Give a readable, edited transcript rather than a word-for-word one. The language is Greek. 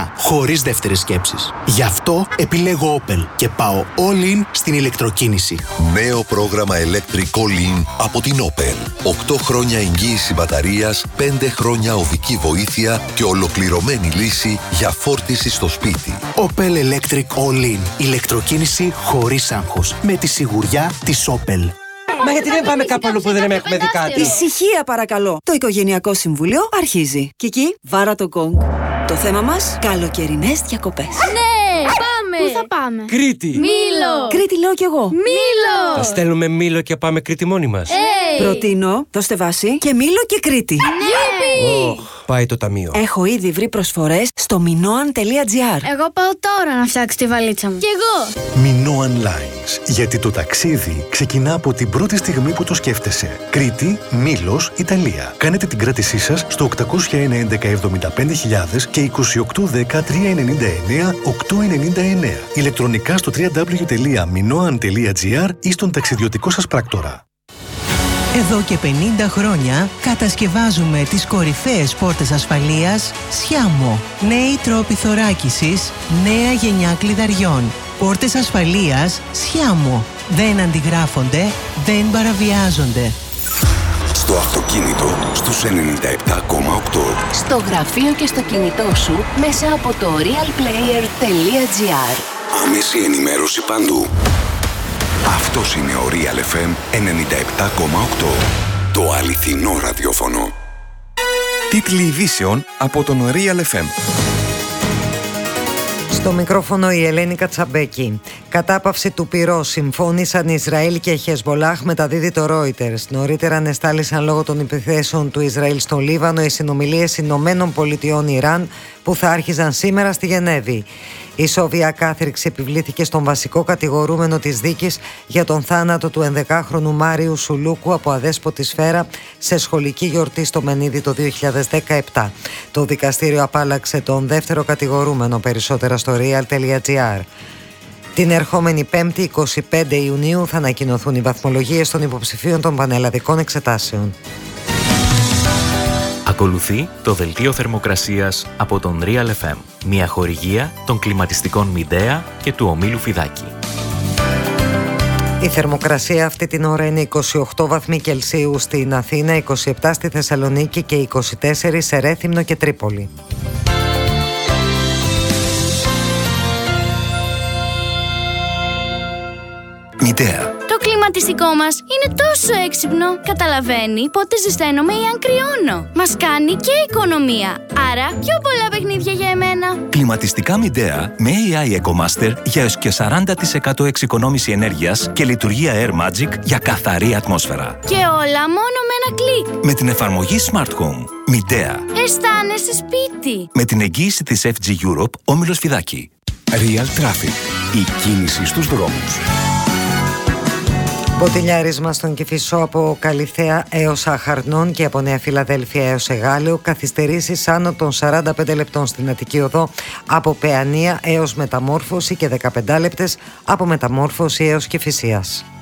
προσφορά, χωρίς δεύτερες σκέψεις. Γι' αυτό επιλέγω Opel και πάω all in στην ηλεκτροκίνηση. Νέο πρόγραμμα Electric All In από την Opel. 8 χρόνια εγγύηση μπαταρίας, 5 χρόνια οδική βοήθεια και ολοκληρωμένη λύση για φόρτιση στο σπίτι. Opel Electric All In. Ηλεκτροκίνηση χωρίς άγχος. Με τη σιγουριά της Opel. Μα γιατί δεν πάμε κάπου αλλού που δεν έχουμε δει κάτι? Ησυχία παρακαλώ. Το Οικογενειακό Συμβούλιο αρχίζει. Κική, βάρα το γκονγκ. Το θέμα μας, καλοκαιρινές διακοπές. Ναι, πάμε! Πού θα πάμε? Κρήτη! Μήλο! Κρήτη λέω κι εγώ. Μήλο! Θα στέλνουμε Μήλο και πάμε Κρήτη μόνοι μας. Προτείνω, δώστε βάση, και Μήλο και Κρήτη. Ναι! Πάει το ταμείο. Έχω ήδη βρει προσφορές στο minoan.gr. Εγώ πάω τώρα να φτιάξω τη βαλίτσα μου. Κι εγώ! Minoan Lines. Γιατί το ταξίδι ξεκινά από την πρώτη στιγμή που το σκέφτεσαι. Κρήτη, Μήλος, Ιταλία. Κάνετε την κράτησή σας στο 801-1175.000 και 2810-399-899. Ηλεκτρονικά στο www.minoan.gr ή στον ταξιδιωτικό σας πράκτορα. Εδώ και 50 χρόνια κατασκευάζουμε τις κορυφαίες πόρτες ασφαλείας Sciamo. Νέοι τρόποι θωράκισης, νέα γενιά κλειδαριών. Πόρτες ασφαλείας Sciamo. Δεν αντιγράφονται, δεν παραβιάζονται. Στο αυτοκίνητο στους 97,8. Στο γραφείο και στο κινητό σου μέσα από το realplayer.gr. Άμεση ενημέρωση παντού. Αυτός είναι ο Real FM 97,8. Το αληθινό ραδιόφωνο. Τίτλοι ειδήσεων από τον Real FM. Στο μικρόφωνο η Ελένη Κατσαμπέκη. Κατάπαυση του πυρός συμφώνησαν Ισραήλ και Χεσμολάχ, μεταδίδει το Reuters. Νωρίτερα ανεστάλησαν λόγω των επιθέσεων του Ισραήλ στο Λίβανο οι συνομιλίες Ηνωμένων Πολιτειών Ιράν που θα άρχιζαν σήμερα στη Γενέβη. Η σόβια κάθριξη επιβλήθηκε στον βασικό κατηγορούμενο της δίκης για τον θάνατο του 11χρονου Μάριου Σουλούκου από αδέσποτη σφαίρα σε σχολική γιορτή στο Μενίδη το 2017. Το δικαστήριο απάλλαξε τον δεύτερο κατηγορούμενο, περισσότερα στο real.gr. Την ερχόμενη 5η 25 Ιουνίου θα ανακοινωθούν οι βαθμολογίες των υποψηφίων των πανελλαδικών εξετάσεων. Ακολουθεί το δελτίο θερμοκρασίας από τον Real FM, μια χορηγία των κλιματιστικών Μιντέα και του ομίλου Φιδάκη. Η θερμοκρασία αυτή την ώρα είναι 28 βαθμοί Κελσίου στην Αθήνα, 27 στη Θεσσαλονίκη και 24 σε Ρέθυμνο και Τρίπολη. Μητέα. Το κλιματιστικό μας είναι τόσο έξυπνο. Καταλαβαίνει πότε ζεσταίνομαι ή αν κρυώνω. Μας κάνει και οικονομία. Άρα πιο πολλά παιχνίδια για εμένα. Κλιματιστικά Μιντέα με AI EcoMaster για έως και 40% εξοικονόμηση ενέργειας και λειτουργία Air Magic για καθαρή ατμόσφαιρα. Και όλα μόνο με ένα κλικ. Με την εφαρμογή Smart Home. Μιντέα. Αισθάνεσαι σπίτι. Με την εγγύηση της FG Europe, όμιλος Φιδάκη. Real Traffic. Η κίνηση στους δρόμους. Μποτιλιάρισμα στον Κηφισό από Καλιθέα έως Αχαρνών και από Νέα Φιλαδέλφια έως Εγάλεο. Καθυστερήσεις άνω των 45 λεπτών στην Αττική Οδό από Παιανία έως Μεταμόρφωση και 15 λεπτές από Μεταμόρφωση έως Κηφισίας.